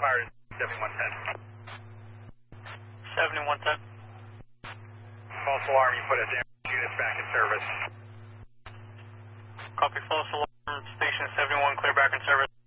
Fire 7110. 7110. False alarm, you put a damage unit back in service. Copy, false alarm, station 71, clear back in service.